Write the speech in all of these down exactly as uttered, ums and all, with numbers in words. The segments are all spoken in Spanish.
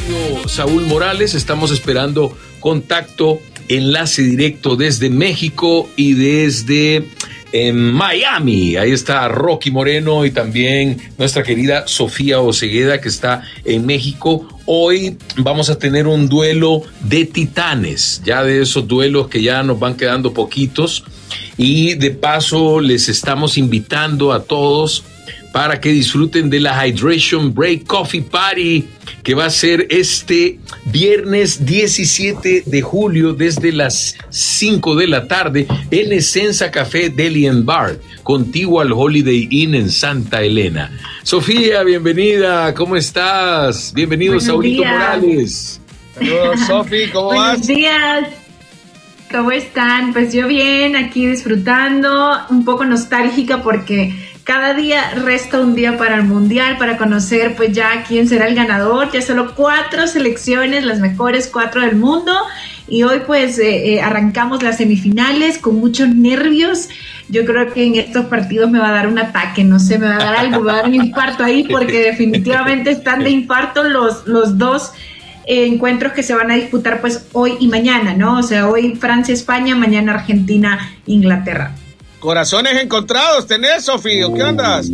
querido Saúl Morales. Estamos esperando contacto, enlace directo desde México y desde en Miami. Ahí está Rocky Moreno y también nuestra querida Sofía Osegueda, que está en México. Hoy vamos a tener un duelo de titanes, ya de esos duelos que ya nos van quedando poquitos, y de paso les estamos invitando a todos para que disfruten de la Hydration Break Coffee Party, que va a ser este viernes diecisiete de julio desde las cinco de la tarde en Essenza Café Deli and Bar, contiguo al Holiday Inn en Santa Elena. Sofía, bienvenida, ¿cómo estás? Bienvenido, Saúlito Morales. Saludos, Sofi, ¿cómo vas? Buenos días. ¿Cómo están? Pues yo bien, aquí disfrutando, un poco nostálgica porque cada día resta un día para el Mundial, para conocer pues ya quién será el ganador. Ya solo cuatro selecciones, las mejores cuatro del mundo. Y hoy pues eh, eh, arrancamos las semifinales con muchos nervios. Yo creo que en estos partidos me va a dar un ataque, no sé, me va a dar algo, me va a dar un infarto ahí, porque definitivamente están de infarto los, los dos eh, encuentros que se van a disputar pues hoy y mañana, ¿no? O sea, hoy Francia-España, mañana Argentina-Inglaterra. Corazones encontrados tenés, Sofía, ¿qué andas?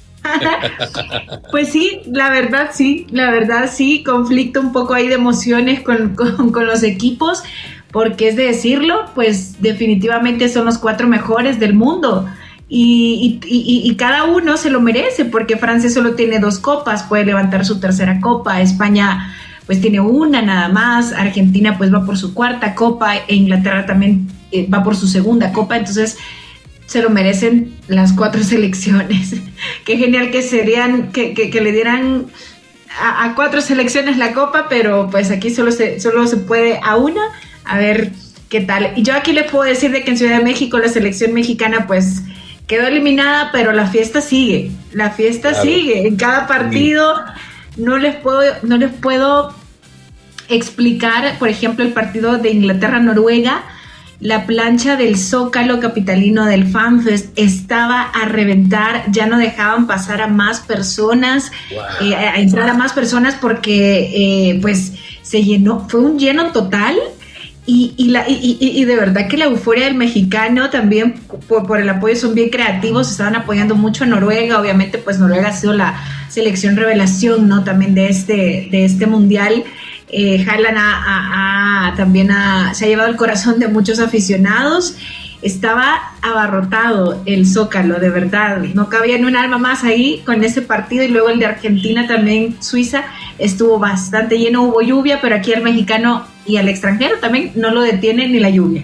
Pues sí, la verdad sí, la verdad sí, conflicto un poco ahí de emociones con, con, con los equipos, porque es de decirlo, pues definitivamente son los cuatro mejores del mundo. Y, y, y, y cada uno se lo merece, porque Francia solo tiene dos copas, puede levantar su tercera copa, España pues tiene una nada más, Argentina pues va por su cuarta copa, e Inglaterra también eh, va por su segunda copa, entonces se lo merecen las cuatro selecciones. Qué genial que serían, que, que, que le dieran a, a cuatro selecciones la copa, pero pues aquí solo se, solo se puede a una, a ver qué tal. Y yo aquí les puedo decir de que en Ciudad de México la selección mexicana pues quedó eliminada, pero la fiesta sigue, la fiesta claro. sigue, en cada partido. No les puedo, no les puedo explicar, por ejemplo, el partido de Inglaterra-Noruega. La plancha del Zócalo capitalino del FanFest estaba a reventar, ya no dejaban pasar a más personas, wow. eh, a entrar a más personas porque eh, pues se llenó, fue un lleno total. Y, y, la, y, y, y de verdad que la euforia del mexicano también por, por el apoyo, son bien creativos, estaban apoyando mucho a Noruega. Obviamente pues Noruega ha sido la selección revelación, ¿no? También de este, de este mundial. Eh, Haaland a, a, a, también a, se ha llevado el corazón de muchos aficionados. Estaba abarrotado el Zócalo, de verdad, no cabía ni un alma más ahí con ese partido. Y luego el de Argentina también, Suiza, estuvo bastante lleno, hubo lluvia, pero aquí al mexicano y al extranjero también no lo detiene ni la lluvia.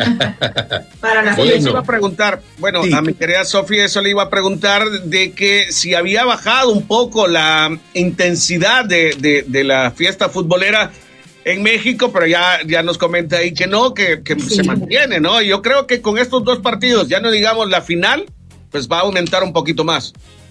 Para la Oye, iba a preguntar, bueno, sí. a mi querida Sofía, eso le iba a preguntar de que si había bajado un poco la intensidad de, de, de la fiesta futbolera en México, pero ya, ya nos comenta ahí que no, que, que sí. se mantiene, ¿no? Yo creo que con estos dos partidos, ya no digamos la final, pues va a aumentar un poquito más.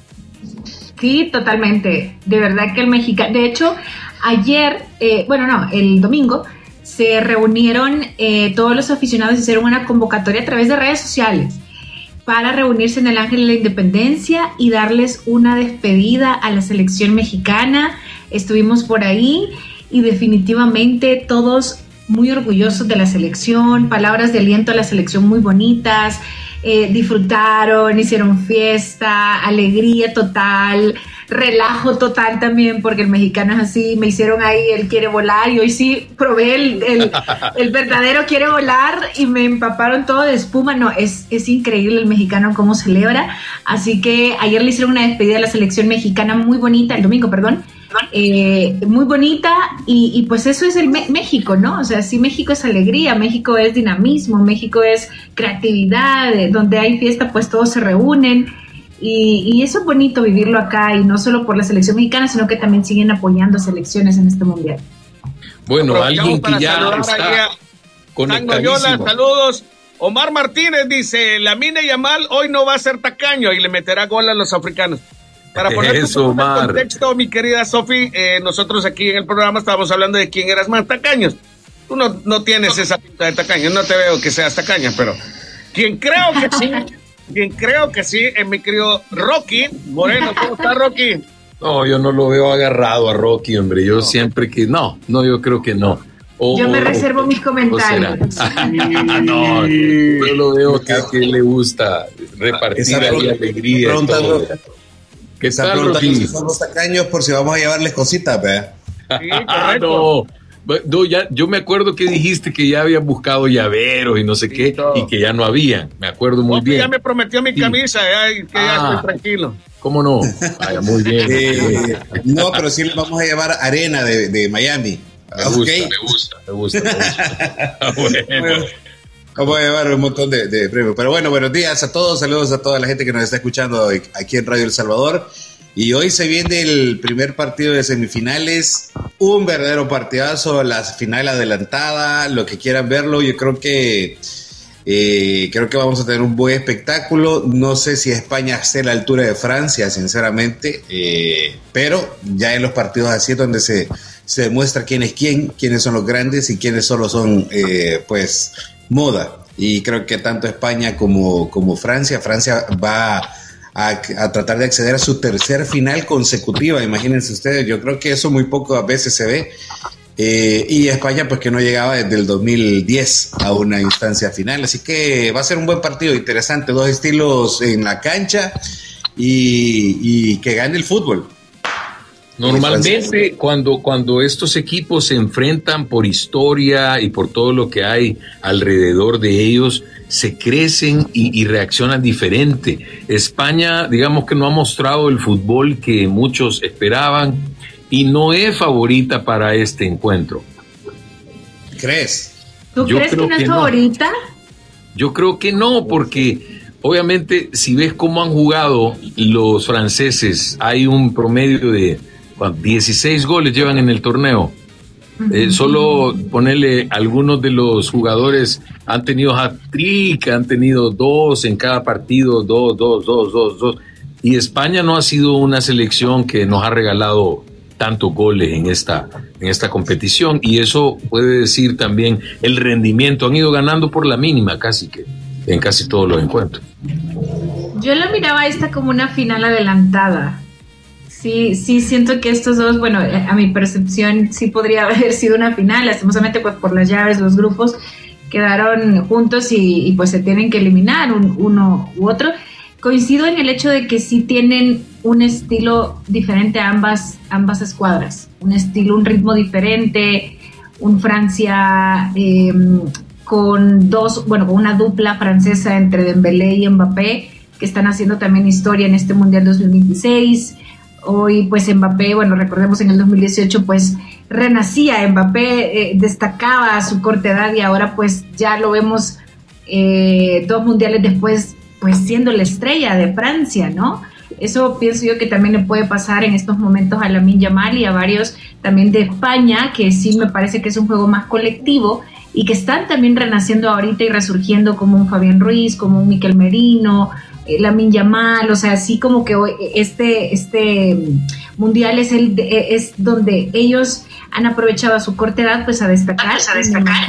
Sí, totalmente. De verdad que el mexicano, de hecho, ayer, eh, bueno, no, el domingo, se reunieron eh, todos los aficionados, hicieron una convocatoria a través de redes sociales para reunirse en el Ángel de la Independencia y darles una despedida a la selección mexicana. Estuvimos por ahí y definitivamente todos muy orgullosos de la selección, palabras de aliento a la selección muy bonitas, eh, disfrutaron, hicieron fiesta, alegría total, relajo total también, porque el mexicano es así. Me hicieron ahí el quiere volar y hoy sí probé el, el, el verdadero quiere volar y me empaparon todo de espuma. No, es, es increíble el mexicano cómo celebra. Así que ayer le hicieron una despedida a la selección mexicana muy bonita, el domingo, perdón, eh, muy bonita, y, y pues eso es el Me- México, ¿no? O sea, sí, México es alegría, México es dinamismo, México es creatividad, donde hay fiesta pues todos se reúnen. Y, y eso es bonito vivirlo acá, y no solo por la selección mexicana, sino que también siguen apoyando selecciones en este mundial. Bueno, alguien que ya está conectadísimo. Saludos. Omar Martínez dice, Lamine Yamal hoy no va a ser tacaño y le meterá gol a los africanos. Para poner eso, en contexto, mi querida Sofi, eh, nosotros aquí en el programa estábamos hablando de quién eras más tacaños. Tú no, no tienes esa pinta de tacaño, no te veo que seas tacaña, pero quien creo que sí, quien creo que sí es mi querido Rocky Moreno. ¿Cómo está, Rocky? No, yo no lo veo agarrado a Rocky, hombre. Yo no. siempre que... No, no, yo creo que no. O, yo me o, reservo o, mis comentarios. No, yo lo veo que, que le gusta repartir la alegría. ¿Qué tal, Rocky? Si somos tacaños por si vamos a llevarles cositas, ¿ve? Sí, no. No, ya, yo me acuerdo que dijiste que ya habían buscado llaveros y no sé sí, qué, todo. Y que ya no habían. Me acuerdo muy no, bien. Ya me prometió mi camisa, sí. ya, que ah, ya estoy tranquilo. ¿Cómo no? Vaya, muy bien. Eh, no, pero sí le vamos a llevar arena de, de Miami. Me gusta, okay. me gusta, me gusta, me gusta. Bueno. Bueno, vamos a llevar un montón de, de premios. Pero bueno, buenos días a todos, saludos a toda la gente que nos está escuchando aquí en Radio El Salvador. Y hoy se viene el primer partido de semifinales, un verdadero partidazo, la final adelantada, lo que quieran verlo. Yo creo que eh, creo que vamos a tener un buen espectáculo. No sé si España esté a la altura de Francia, sinceramente, eh, pero ya en los partidos así es donde se, se demuestra quién es quién, quiénes son los grandes y quiénes solo son, eh, pues, moda. Y creo que tanto España como, como Francia, Francia va A, a tratar de acceder a su tercer final consecutiva, imagínense ustedes, yo creo que eso muy pocas veces se ve, eh, y España pues que no llegaba desde el dos mil diez a una instancia final, así que va a ser un buen partido, interesante, dos estilos en la cancha y, y que gane el fútbol. Normalmente cuando, cuando estos equipos se enfrentan por historia y por todo lo que hay alrededor de ellos, se crecen y, y reaccionan diferente. España, digamos que no ha mostrado el fútbol que muchos esperaban y no es favorita para este encuentro. ¿Crees? ¿Tú Yo crees que no es favorita? No. Yo creo que no, porque obviamente si ves cómo han jugado los franceses, hay un promedio de dieciséis goles llevan en el torneo. Eh, solo ponerle, algunos de los jugadores han tenido hat-trick, han tenido dos en cada partido, dos, dos, dos, dos, dos. Y España no ha sido una selección que nos ha regalado tantos goles en esta, en esta competición. Y eso puede decir también el rendimiento. Han ido ganando por la mínima casi que en casi todos los encuentros. Yo la miraba esta como una final adelantada. Sí, sí, siento que estos dos, bueno, a mi percepción sí podría haber sido una final, lastimosamente pues por las llaves los grupos quedaron juntos y, y pues se tienen que eliminar un, uno u otro. Coincido en el hecho de que sí tienen un estilo diferente a ambas, ambas escuadras, un estilo, un ritmo diferente, un Francia eh, con dos, bueno, con una dupla francesa entre Dembélé y Mbappé que están haciendo también historia en este Mundial dos mil veintiséis. Hoy pues Mbappé, bueno, recordemos en el dos mil dieciocho pues renacía Mbappé, eh, destacaba a su corta edad y ahora pues ya lo vemos eh, dos mundiales después pues siendo la estrella de Francia, ¿no? Eso pienso yo que también le puede pasar en estos momentos a Lamine Yamal y a varios también de España, que sí me parece que es un juego más colectivo y que están también renaciendo ahorita y resurgiendo como un Fabián Ruiz, como un Mikel Merino, Lamine Yamal, o sea, así como que este, este mundial es el de, es donde ellos han aprovechado a su corta edad pues a destacar. Pues a destacar.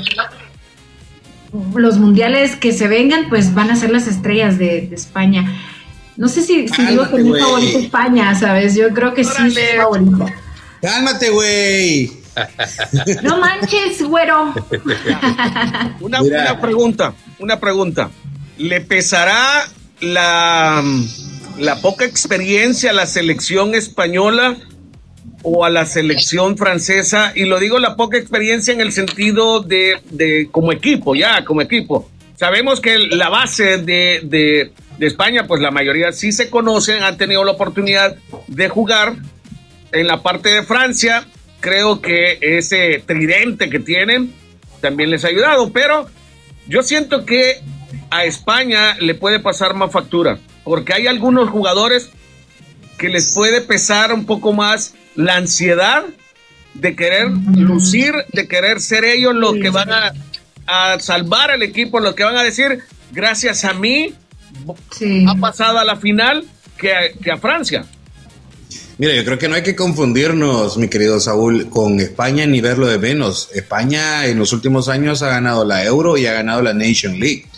Los mundiales que se vengan pues van a ser las estrellas de, de España. No sé si, si digo que es mi favorito España, ¿sabes? Yo creo que sí es mi favorito. Cálmate, güey. No manches, güero. Una, una pregunta, una pregunta. ¿Le pesará la, la poca experiencia a la selección española o a la selección francesa? Y lo digo la poca experiencia en el sentido de, de como equipo, ya, como equipo. Sabemos que la base de, de, de España, pues la mayoría sí se conocen, han tenido la oportunidad de jugar. En la parte de Francia, creo que ese tridente que tienen también les ha ayudado, pero yo siento que a España le puede pasar más factura, porque hay algunos jugadores que les puede pesar un poco más la ansiedad de querer lucir, de querer ser ellos los que van a, a salvar al equipo, los que van a decir, gracias a mí sí. ha pasado a la final que a, que a Francia. Mira, yo creo que no hay que confundirnos, mi querido Saúl, con España ni verlo de menos. España en los últimos años ha ganado la Euro y ha ganado la Nation League.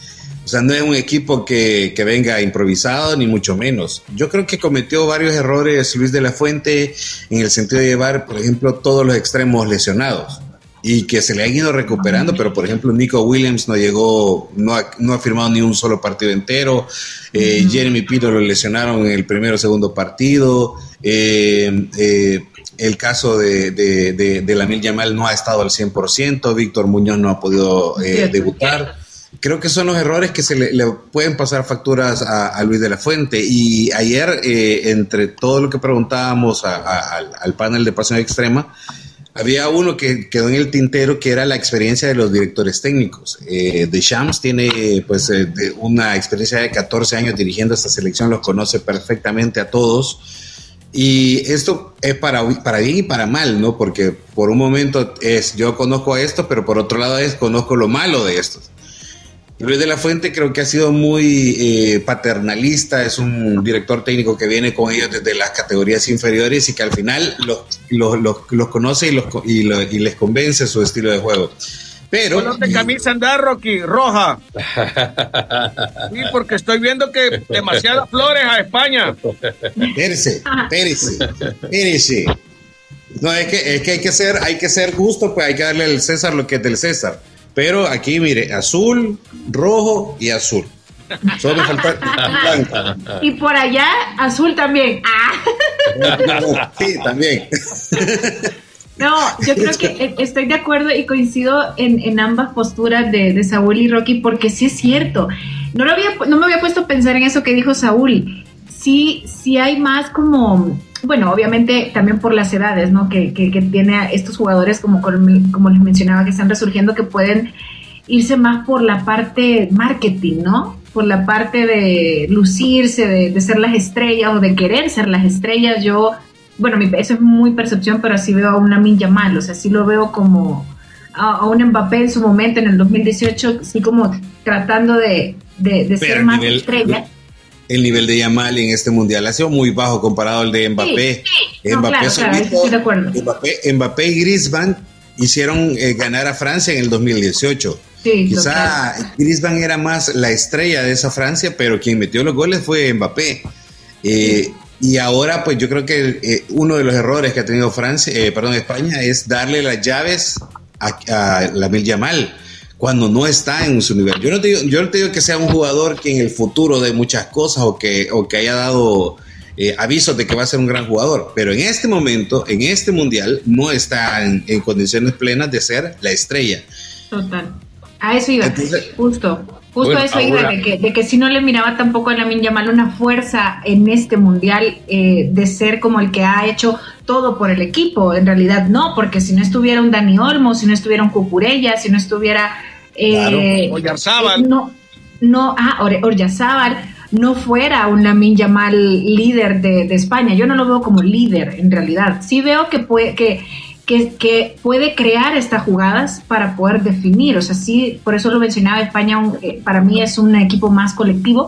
O sea, no es un equipo que, que venga improvisado, ni mucho menos. Yo creo que cometió varios errores Luis de la Fuente en el sentido de llevar, por ejemplo, todos los extremos lesionados y que se le han ido recuperando, pero por ejemplo Nico Williams no llegó, no ha, no ha firmado ni un solo partido entero. eh, uh-huh. Jeremy Pino lo lesionaron en el primero o segundo partido. eh, eh, el caso de, de, de, de Lamine Yamal no ha estado al cien por ciento. Víctor Muñoz no ha podido eh, debutar. Creo que son los errores que se le, le pueden pasar facturas a, a Luis de la Fuente. Y ayer, eh, entre todo lo que preguntábamos a, a, al, al panel de Pasión Extrema, había uno que quedó en el tintero, que era la experiencia de los directores técnicos. Eh, Deschamps tiene pues eh, de una experiencia de catorce años dirigiendo esta selección, los conoce perfectamente a todos. Y esto es para, para bien y para mal, ¿no? Porque por un momento es yo conozco a esto, pero por otro lado es conozco lo malo de esto. Luis de la Fuente creo que ha sido muy eh, paternalista, es un director técnico que viene con ellos desde las categorías inferiores y que al final los, los, los, los conoce y, los, y, lo, y les convence su estilo de juego. Pero ¿Color de camisa anda, Rocky? Roja. Sí, porque estoy viendo que demasiadas flores a España. Espérese, espérese, espérese. No, es que, es que hay que ser, hay que ser justo, pues hay que darle al César lo que es del César. Pero aquí, mire, azul, rojo y azul. Solo me falta blanco. Y por allá, azul también. Ah. Sí, también. No, yo creo que estoy de acuerdo y coincido en, en ambas posturas de, de Saúl y Rocky, porque sí es cierto. No, lo había, no me había puesto a pensar en eso que dijo Saúl. Sí, sí hay más como... Bueno, obviamente también por las edades, ¿no? Que, que, que tiene a estos jugadores, como, como les mencionaba, que están resurgiendo, que pueden irse más por la parte marketing, ¿no? Por la parte de lucirse, de, de ser las estrellas o de querer ser las estrellas. Yo, bueno, mi, eso es muy percepción, pero así veo a un Lamine Yamal, o sea, sí lo veo como a, a un Mbappé en su momento, en el dos mil dieciocho, sí como tratando de, de, de ser más nivel, estrella. El nivel de Yamal en este mundial ha sido muy bajo comparado al de Mbappé. Sí, sí. No, Mbappé, claro, claro, estoy de acuerdo. Mbappé, Mbappé y Griezmann hicieron eh, ganar a Francia en el dos mil dieciocho. Sí, Quizá claro. Griezmann era más la estrella de esa Francia, pero quien metió los goles fue Mbappé. Eh, sí. Y ahora, pues yo creo que eh, uno de los errores que ha tenido Francia, eh, perdón, España, es darle las llaves a, a Lamine Yamal cuando no está en su nivel. Yo no te digo, yo no te digo que sea un jugador que en el futuro dé muchas cosas o que, o que haya dado eh, avisos de que va a ser un gran jugador, pero en este momento, en este mundial, no está en, en condiciones plenas de ser la estrella. Total. A eso iba, Entonces, justo. Justo bueno, a eso ahora... iba, de que, de que si no le miraba tampoco a Lamine Yamal una fuerza en este mundial eh, de ser como el que ha hecho todo por el equipo. En realidad no, porque si no estuviera un Dani Olmo, si no estuviera un Cucurella, si no estuviera... Eh, claro. Oyarzábal. Eh, no, no, ah, Oyarzábal no fuera un Lamine Yamal líder de, de España. Yo no lo veo como líder en realidad. Sí veo que puede, que, que, que puede crear estas jugadas para poder definir. O sea, sí, por eso lo mencionaba, España un, eh, para mí es un equipo más colectivo,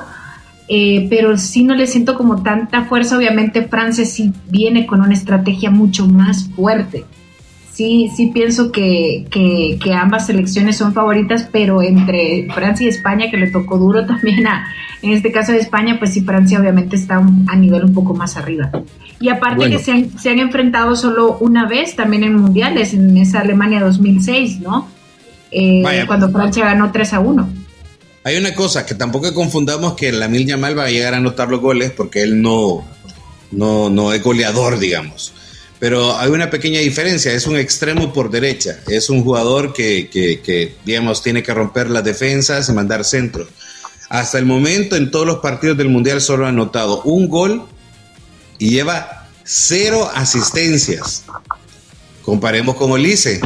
eh, pero sí no le siento como tanta fuerza. Obviamente Francia sí viene con una estrategia mucho más fuerte. Sí, sí pienso que, que, que ambas selecciones son favoritas, pero entre Francia y España, que le tocó duro también a, en este caso de España, pues sí, Francia obviamente está un, a nivel un poco más arriba. Y aparte bueno. que se han, se han enfrentado solo una vez también en mundiales, en esa Alemania dos mil seis, ¿no? Eh, Vaya, cuando Francia ganó tres a uno. Hay una cosa, que tampoco confundamos que Lamine Yamal va a llegar a anotar los goles, porque él no, no, no es goleador, digamos. Pero hay una pequeña diferencia, es un extremo por derecha, es un jugador que, que, que, digamos, tiene que romper las defensas y mandar centros. Hasta el momento, en todos los partidos del Mundial, solo ha anotado un gol y lleva cero asistencias. Comparemos con Olise,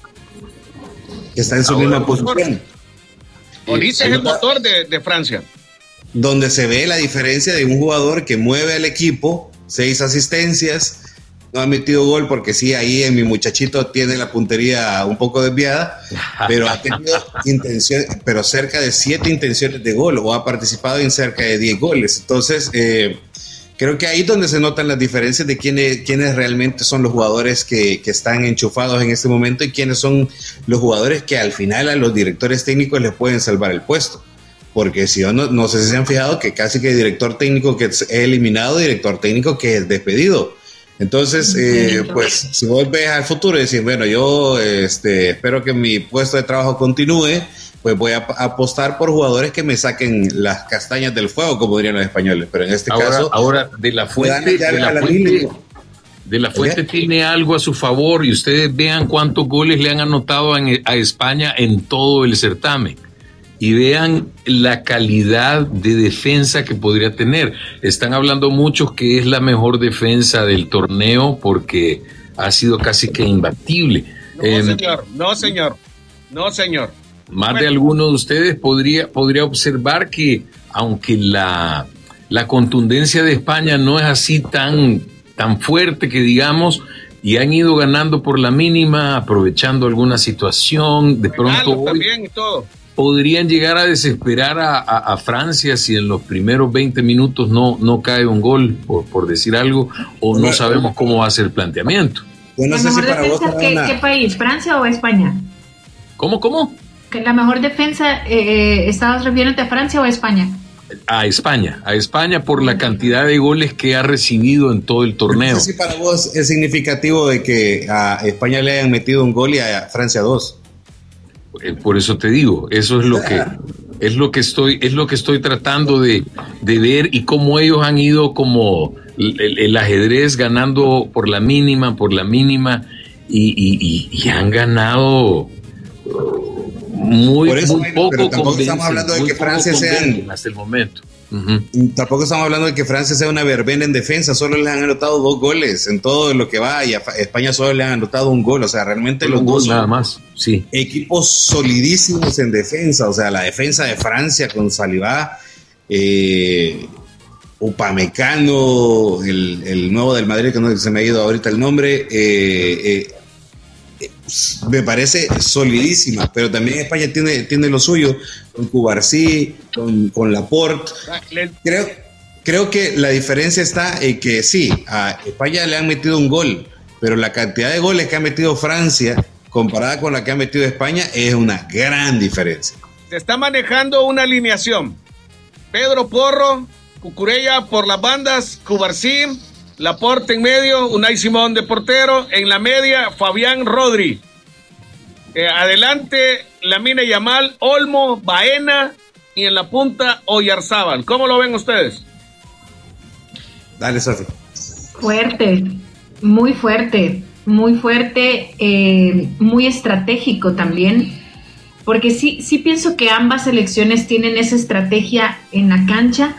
que está en su Ahora, misma posición. Olise es el motor de, de Francia. Donde se ve la diferencia de un jugador que mueve al equipo, seis asistencias. No ha metido gol porque sí, ahí en mi muchachito tiene la puntería un poco desviada, pero ha tenido intención, pero cerca de siete intenciones de gol, o ha participado en cerca de diez goles. Entonces, eh, creo que ahí es donde se notan las diferencias de quiénes, quiénes realmente son los jugadores que, que están enchufados en este momento y quiénes son los jugadores que al final a los directores técnicos les pueden salvar el puesto. porque si yo no, no sé si se han fijado que casi que director técnico que es eliminado, director técnico que es despedido. Entonces, eh, pues, si vos ves al futuro y decís, bueno, yo este, espero que mi puesto de trabajo continúe, pues voy a apostar por jugadores que me saquen las castañas del fuego, como dirían los españoles. Pero en este ahora, caso... Ahora, de la fuente, de la fuente, de la fuente tiene algo a su favor, y ustedes vean cuántos goles le han anotado en, a España en todo el certamen. Y vean la calidad de defensa que podría tener. Están hablando muchos que es la mejor defensa del torneo porque ha sido casi que imbatible. No, eh, señor, no, señor, no, señor. Más bueno. de alguno de ustedes podría, podría observar que aunque la, la contundencia de España no es así tan, tan fuerte que digamos, y han ido ganando por la mínima, aprovechando alguna situación, de pronto hoy, también y todo. Podrían llegar a desesperar a, a, a Francia si en los primeros veinte minutos no, no cae un gol, por, por decir algo, o no sabemos cómo va a ser el planteamiento. Yo no sé si para vos ¿qué, una... ¿Qué país? ¿Francia o España? ¿Cómo, cómo? ¿Que la mejor defensa, eh, estabas refiriéndote a Francia o a España? A España, a España por la cantidad de goles que ha recibido en todo el torneo. No sé si para vos es significativo de que a España le hayan metido un gol y a Francia dos. Por eso te digo, eso es lo que es lo que estoy es lo que estoy tratando de, de ver, y cómo ellos han ido como el, el ajedrez ganando por la mínima, por la mínima y, y, y, y han ganado muy, eso, muy poco. Pero tampoco estamos hablando de que Francia sean hasta el momento. Uh-huh. Tampoco estamos hablando de que Francia sea una verbena en defensa, solo les han anotado dos goles en todo lo que va, y a España solo le han anotado un gol, o sea, realmente solo los dos nada más, sí. Equipos solidísimos en defensa, o sea, la defensa de Francia con Saliba, eh, Upamecano, el, el nuevo del Madrid, que no se me ha ido ahorita el nombre, eh, eh, me parece solidísima, pero también España tiene, tiene lo suyo con Cubarsí, con, con Laporte. Creo, creo que la diferencia está en que sí, a España le han metido un gol, pero la cantidad de goles que ha metido Francia comparada con la que ha metido España es una gran diferencia. Se está manejando una alineación: Pedro Porro, Cucurella por las bandas, Cubarsí, Laporte en medio, Unai Simón de portero, en la media Fabián Rodri, eh, adelante Lamine Yamal, Olmo, Baena, y en la punta Oyarzábal. ¿Cómo lo ven ustedes? Dale, Sofi. Fuerte, muy fuerte, muy fuerte, eh, muy estratégico también, porque sí, sí pienso que ambas selecciones tienen esa estrategia en la cancha,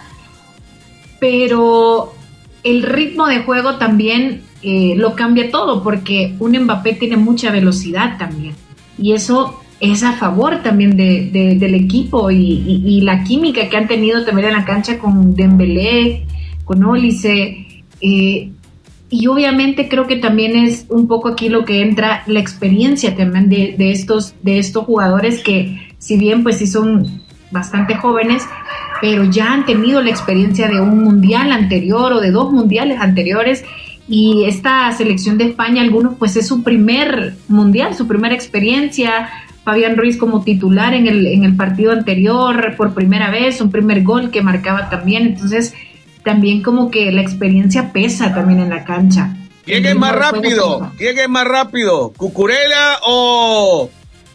pero el ritmo de juego también eh, lo cambia todo, porque un Mbappé tiene mucha velocidad también, y eso es a favor también de, de, del equipo, y, y, y la química que han tenido también en la cancha con Dembélé, con Olise, eh, y obviamente creo que también es un poco aquí lo que entra la experiencia también de, de, estos, de estos jugadores que, si bien pues sí son bastante jóvenes, pero ya han tenido la experiencia de un mundial anterior o de dos mundiales anteriores, y esta selección de España, algunos pues es su primer mundial, su primera experiencia. Fabián Ruiz como titular en el, en el partido anterior por primera vez, un primer gol que marcaba también, entonces también como que la experiencia pesa también en la cancha. ¿Quién es más rápido? ¿Quién es más rápido? ¿Cucurella o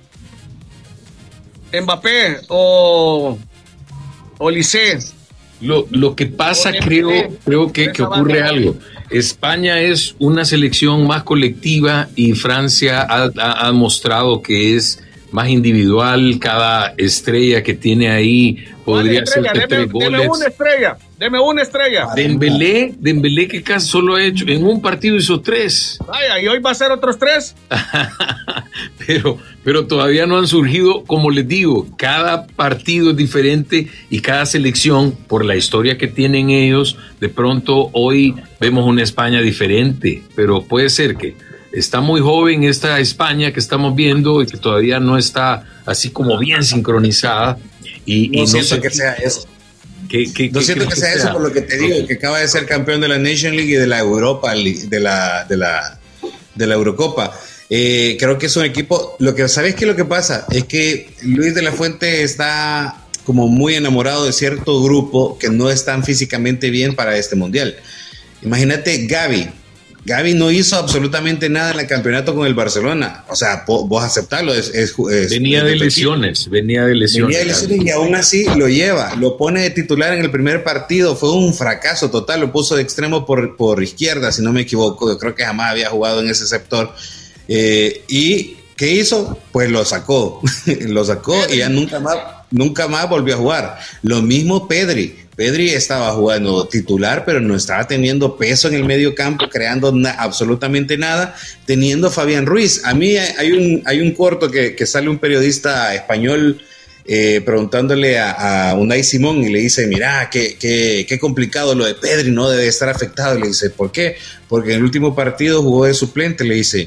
Mbappé o Olise? Lo, lo que pasa, creo, creo que, que ocurre algo. España es una selección más colectiva y Francia ha, ha, ha mostrado que es más individual. Cada estrella que tiene ahí podría hacer tres goles. Deme una estrella, deme una estrella. Dembélé, Dembélé que casi solo ha hecho, en un partido hizo tres. Vaya, ¿y hoy va a ser otros tres? pero, pero todavía no han surgido, como les digo, cada partido es diferente y cada selección, por la historia que tienen ellos, de pronto hoy vemos una España diferente, pero puede ser que está muy joven esta España que estamos viendo y que todavía no está así como bien sincronizada. Y no, y no siento sé que sea eso. ¿Qué, qué, no siento que sea, que sea eso por lo que te digo, que acaba de ser campeón de la Nation League y de la Europa, de la, de la, de la Eurocopa. Eh, creo que es un equipo. Lo que sabes que lo que pasa es que Luis de la Fuente está como muy enamorado de cierto grupo que no están físicamente bien para este mundial. Imagínate Gavi. Gavi no hizo absolutamente nada en el campeonato con el Barcelona. O sea, vos aceptarlo. Es, es, es, venía es de lesiones, venía de lesiones. Venía de lesiones y aún así lo lleva. Lo pone de titular en el primer partido. Fue un fracaso total. Lo puso de extremo por, por izquierda, si no me equivoco. Yo creo que jamás había jugado en ese sector. Eh, y ¿qué hizo? Pues lo sacó. lo sacó y ya nunca más, nunca más volvió a jugar. Lo mismo Pedri. Pedri estaba jugando titular, pero no estaba teniendo peso en el medio campo, creando na- absolutamente nada, teniendo Fabián Ruiz. A mí hay un, hay un corto que, que sale un periodista español eh, preguntándole a, a Unai Simón y le dice, mira, qué, qué, qué complicado lo de Pedri, no debe estar afectado. Y le dice, ¿por qué? Porque en el último partido jugó de suplente. Le dice,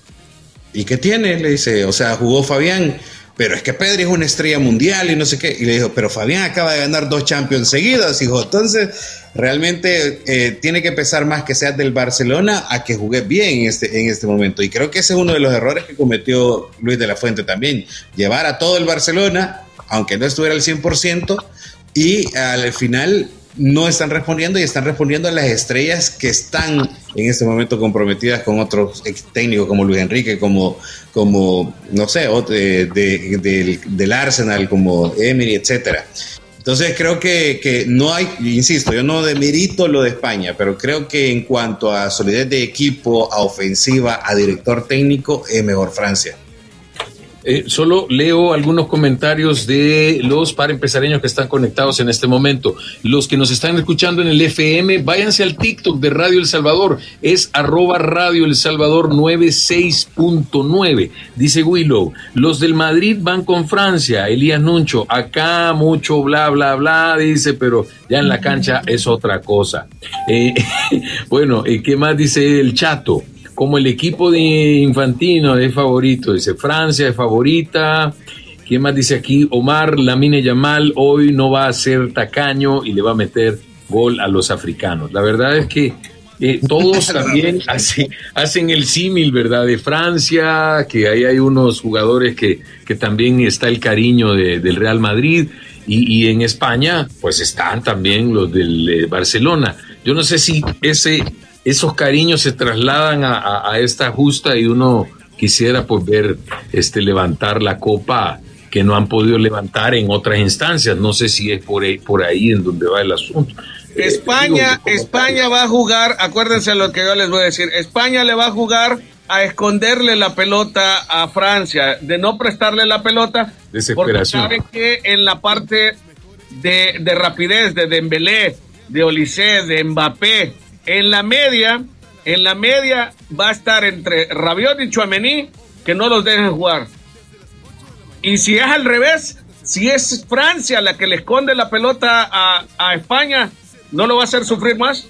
¿y qué tiene? Le dice, o sea, jugó Fabián. Pero es que Pedri es una estrella mundial y no sé qué. Y le dijo, pero Fabián acaba de ganar dos Champions seguidas, hijo. Entonces, realmente eh, tiene que pesar más que seas del Barcelona a que jugué bien en este, en este momento. Y creo que ese es uno de los errores que cometió Luis de la Fuente también. Llevar a todo el Barcelona, aunque no estuviera al cien por ciento, y al final no están respondiendo y están respondiendo a las estrellas que están en este momento comprometidas con otros técnicos como Luis Enrique, como, como no sé, de, de, de, del Arsenal, como Emery, etcétera. Entonces creo que, que no hay, insisto, yo no demerito lo de España, pero creo que en cuanto a solidez de equipo, a ofensiva, a director técnico, es mejor Francia. Eh, solo leo algunos comentarios de los paraempresareños que están conectados en este momento. Los que nos están escuchando en el F M, váyanse al TikTok de Radio El Salvador. Es arroba Radio El Salvador noventa y seis punto nueve. Dice Willow, los del Madrid van con Francia. Elías Nuncho, acá mucho bla, bla, bla, dice, pero ya en la cancha es otra cosa. Eh, bueno, eh, ¿qué más dice el Chato? Como el equipo de Infantino es favorito, dice Francia es favorita. ¿Quién más dice aquí? Omar Lamine Yamal hoy no va a ser tacaño y le va a meter gol a los africanos. La verdad es que eh, todos también hacen, hacen el símil, ¿verdad? De Francia, que ahí hay unos jugadores que, que también está el cariño de, del Real Madrid. Y, y en España, pues están también los del eh, Barcelona. Yo no sé si ese... esos cariños se trasladan a, a, a esta justa y uno quisiera pues ver este, levantar la copa que no han podido levantar en otras instancias. No sé si es por ahí, por ahí en donde va el asunto. España, eh, España va a jugar, acuérdense lo que yo les voy a decir, España le va a jugar a esconderle la pelota a Francia, de no prestarle la pelota, desesperación. Porque sabe que en la parte de, de rapidez de Dembélé, de Olise, de Mbappé, En la media, en la media va a estar entre Rabiot y Tchouaméni, que no los dejen jugar. Y si es al revés, si es Francia la que le esconde la pelota a, a España, ¿no lo va a hacer sufrir más?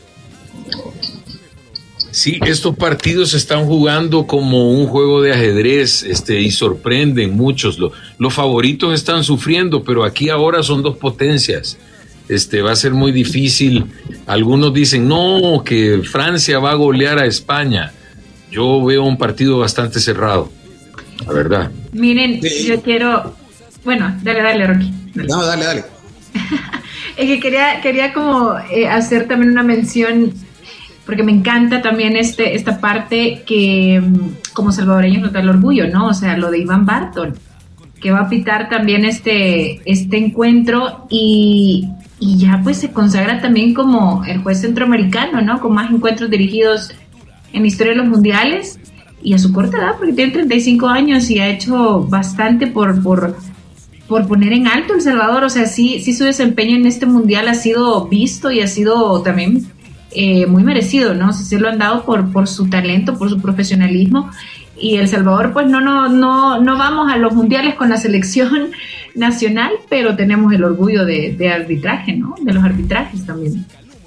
Sí, estos partidos se están jugando como un juego de ajedrez, este, y sorprenden muchos. Los, los favoritos están sufriendo, pero aquí ahora son dos potencias. Este, va a ser muy difícil. Algunos dicen, no, que Francia va a golear a España. Yo veo un partido bastante cerrado, la verdad. Miren, sí. yo quiero... Bueno, dale, dale, Rocky. Dale. No, dale, dale. Es que quería, quería como eh, hacer también una mención, porque me encanta también este, esta parte que como salvadoreños nos da el orgullo, ¿no? O sea, lo de Iván Barton, que va a pitar también este, este encuentro y... Y ya pues se consagra también como el juez centroamericano, ¿no? Con más encuentros dirigidos en la historia de los mundiales. Y a su corta edad, porque tiene treinta y cinco años y ha hecho bastante por, por, por poner en alto El Salvador. O sea, sí, sí su desempeño en este mundial ha sido visto y ha sido también eh, muy merecido, ¿no? Sí, se lo han dado por, por su talento, por su profesionalismo. Y El Salvador, pues no, no, no, no vamos a los mundiales con la selección nacional, pero tenemos el orgullo de, de arbitraje, ¿no? De los arbitrajes también.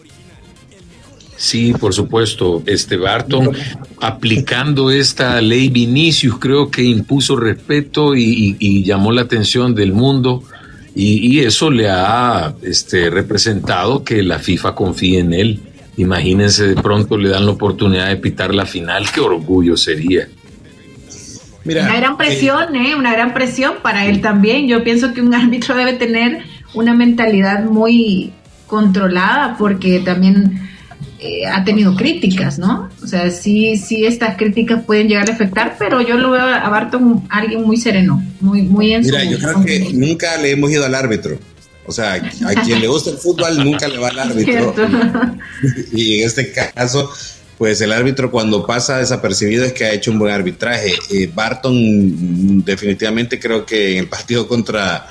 Sí, por supuesto. Este Barton, aplicando esta ley Vinicius, creo que impuso respeto y, y, y llamó la atención del mundo. Y, y eso le ha este, representado que la FIFA confíe en él. Imagínense, de pronto le dan la oportunidad de pitar la final. ¡Qué orgullo sería! Mira, una gran presión, eh, una gran presión para él también. Yo pienso que un árbitro debe tener una mentalidad muy controlada porque también eh, ha tenido críticas, ¿no? O sea, sí, sí estas críticas pueden llegar a afectar, pero yo lo veo a Barton alguien muy sereno, muy, muy en Mira, su... yo creo que nunca le hemos ido al árbitro. O sea, a quien le gusta el fútbol nunca le va al árbitro. Y, y en este caso, pues el árbitro cuando pasa desapercibido es que ha hecho un buen arbitraje. Eh, Barton definitivamente creo que en el partido contra,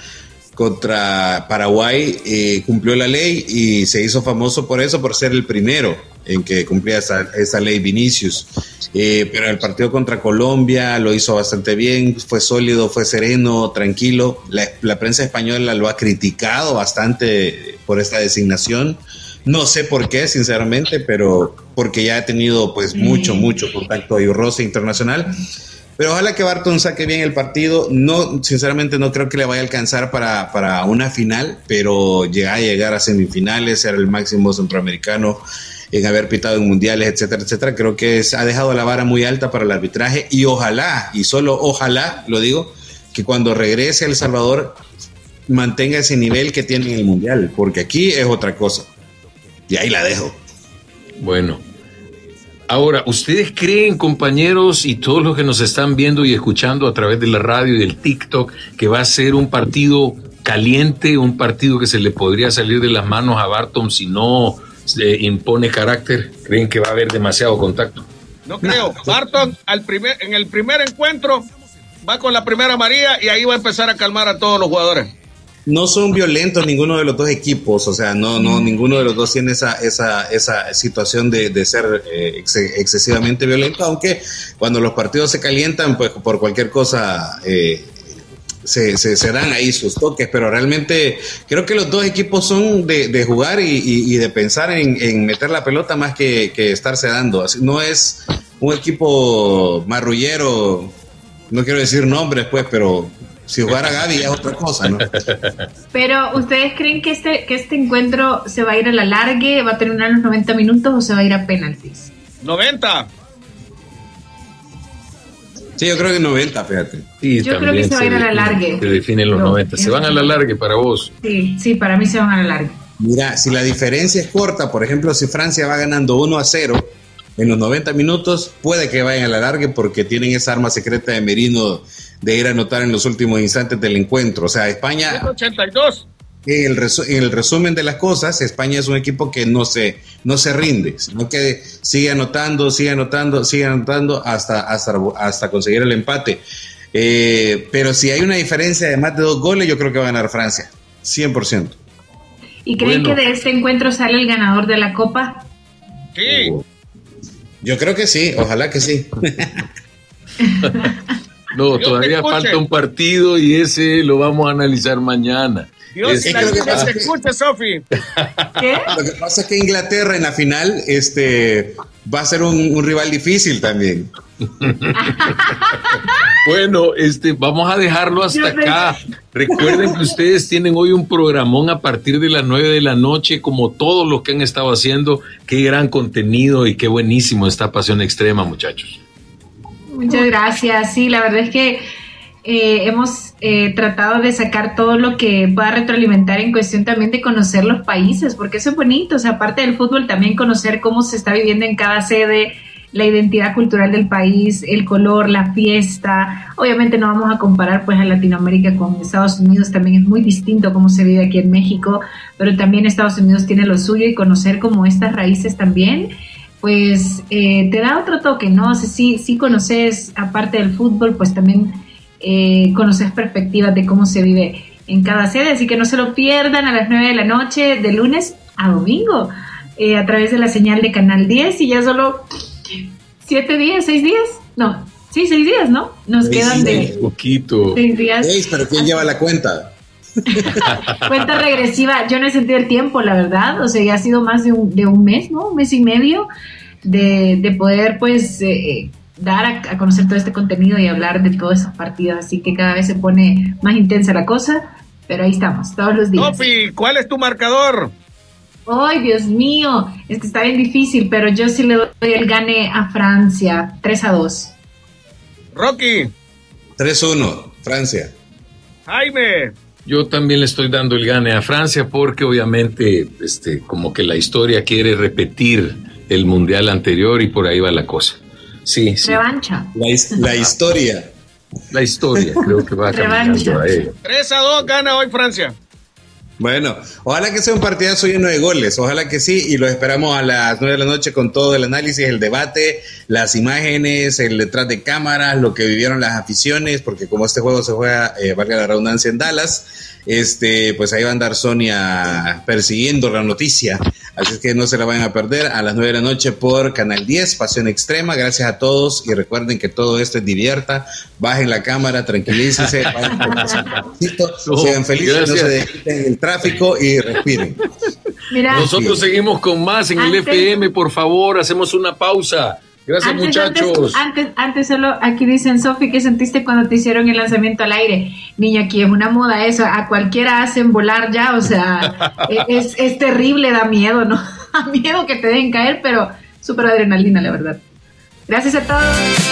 contra Paraguay eh, cumplió la ley y se hizo famoso por eso, por ser el primero en que cumplía esa, esa ley, Vinicius. Eh, pero el partido contra Colombia lo hizo bastante bien, fue sólido, fue sereno, tranquilo. La, la prensa española lo ha criticado bastante por esta designación. No sé por qué, sinceramente, pero porque ya ha tenido pues mucho, mucho contacto y roce internacional. Pero ojalá que Barton saque bien el partido. No, sinceramente no creo que le vaya a alcanzar para, para una final, pero llegar a llegar a semifinales, ser el máximo centroamericano en haber pitado en mundiales, etcétera, etcétera. Creo que es, ha dejado la vara muy alta para el arbitraje y ojalá, y solo ojalá, lo digo, que cuando regrese a El Salvador mantenga ese nivel que tiene en el mundial, porque aquí es otra cosa. Y ahí la dejo. Bueno, ahora, ¿ustedes creen, compañeros, y todos los que nos están viendo y escuchando a través de la radio y del TikTok, que va a ser un partido caliente, un partido que se le podría salir de las manos a Barton si no se impone carácter? ¿Creen que va a haber demasiado contacto? No creo. Barton al primer, en el primer encuentro va con la primera amarilla y ahí va a empezar a calmar a todos los jugadores. No son violentos ninguno de los dos equipos, o sea, no, no, ninguno de los dos tiene esa, esa, esa situación de, de ser eh, ex, excesivamente violento, aunque cuando los partidos se calientan, pues por cualquier cosa eh, se, se, se dan ahí sus toques, pero realmente creo que los dos equipos son de, de jugar y, y, y de pensar en, en meter la pelota más que, que estarse dando. Así, no es un equipo marrullero, no quiero decir nombres, pues, pero si jugara Gaby es otra cosa, ¿no? Pero, ¿ustedes creen que este, que este encuentro se va a ir a la largue, va a terminar los noventa minutos o se va a ir a penaltis? noventa. Sí, yo creo que noventa, fíjate. Sí, yo creo que se va a ir a la largue. Se definen los no, noventa. ¿Se van a la largue para vos? Sí, sí, para mí se van a la largue. Mira, si la diferencia es corta, por ejemplo, si Francia va ganando uno a cero en los noventa minutos, puede que vayan a la largue porque tienen esa arma secreta de Merino de ir a anotar en los últimos instantes del encuentro. O sea, España... ciento ochenta y dos. En el, resu- en el resumen de las cosas, España es un equipo que no se, no se rinde, sino que sigue anotando, sigue anotando, sigue anotando hasta, hasta, hasta conseguir el empate. Eh, pero si hay una diferencia de más de dos goles, yo creo que va a ganar Francia, cien por ciento. ¿Y creen Bueno. que de este encuentro sale el ganador de la Copa? Sí. Yo creo que sí, ojalá que sí. No, Dios todavía te escuche. falta un partido y ese lo vamos a analizar mañana. Dios, Es- si la lluvia se escucha, Sofi. ¿Qué? Lo que pasa es que Inglaterra en la final este, va a ser un, un rival difícil también. Bueno, este, vamos a dejarlo hasta Yo acá. Recuerden que ustedes tienen hoy un programón a partir de las nueve de la noche, como todos los que han estado haciendo. Qué gran contenido y qué buenísimo esta Pasión Extrema, muchachos. Muchas gracias. Sí, la verdad es que eh, hemos eh, tratado de sacar todo lo que pueda retroalimentar en cuestión también de conocer los países, porque eso es bonito. O sea, aparte del fútbol, también conocer cómo se está viviendo en cada sede, la identidad cultural del país, el color, la fiesta. Obviamente no vamos a comparar pues a Latinoamérica con Estados Unidos, también es muy distinto cómo se vive aquí en México, pero también Estados Unidos tiene lo suyo y conocer como estas raíces también, pues eh, te da otro toque, ¿no? O sea, sí, sí conoces, aparte del fútbol, pues también eh, conoces perspectivas de cómo se vive en cada sede, así que no se lo pierdan a las nueve de la noche, de lunes a domingo, eh, a través de la señal de Canal diez, y ya solo siete días, seis días, no, sí, seis días, ¿no? Nos Seis quedan días. de Poquito. seis días. Ey, pero ¿quién lleva la cuenta? Cuenta regresiva, yo no he sentido el tiempo, la verdad, o sea, ya ha sido más de un, de un mes, ¿no? Un mes y medio de, de poder, pues, eh, dar a, a conocer todo este contenido y hablar de todos esos partidos, así que cada vez se pone más intensa la cosa, pero ahí estamos, todos los días. Sofi, ¿cuál es tu marcador? ¡Ay, Dios mío! Es que está bien difícil, pero yo sí le doy el gane a Francia, tres a dos. Rocky. tres uno, Francia. Jaime. Yo también le estoy dando el gane a Francia porque obviamente este, como que la historia quiere repetir el mundial anterior y por ahí va la cosa. Sí, sí. Revancha. La, la historia. La historia creo que va caminando a ello. tres a dos gana hoy Francia. Bueno, ojalá que sea un partidazo lleno de goles, ojalá que sí, y lo esperamos a las nueve de la noche con todo el análisis, el debate, las imágenes, el detrás de cámaras, lo que vivieron las aficiones, porque como este juego se juega, eh, valga la redundancia, en Dallas, este, pues ahí va a andar Sonia persiguiendo la noticia, así es que no se la vayan a perder a las nueve de la noche por Canal diez, Pasión Extrema. Gracias a todos y recuerden que todo esto es divierta, bajen la cámara, tranquilícense, vayan por un sean felices, gracias. No se desquiten el tráfico y respiren. Mira, nosotros sí. Seguimos con más en antes, el F M, por favor, hacemos una pausa. Gracias, antes, muchachos. Antes, antes, antes solo aquí dicen, Sofi, ¿qué sentiste cuando te hicieron el lanzamiento al aire? Niña, aquí es una moda eso, a cualquiera hacen volar ya, o sea, es, es terrible, da miedo, ¿no? Da miedo que te den caer, pero súper adrenalina, la verdad. Gracias a todos.